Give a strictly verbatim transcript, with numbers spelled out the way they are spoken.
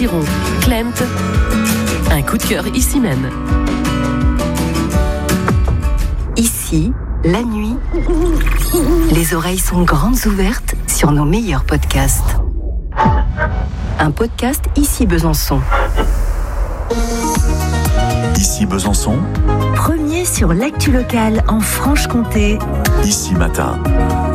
Chiron, Klemt. Un coup de cœur ici même. Ici, la nuit, les oreilles sont grandes ouvertes sur nos meilleurs podcasts. Un podcast Ici Besançon. Ici Besançon. Premier sur l'actu locale en Franche-Comté. Ici Matin.